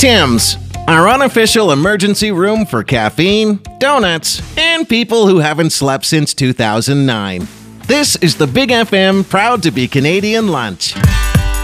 Tim's, our unofficial emergency room for caffeine, donuts, and people who haven't slept since 2009. This is the Big FM proud to be Canadian lunch.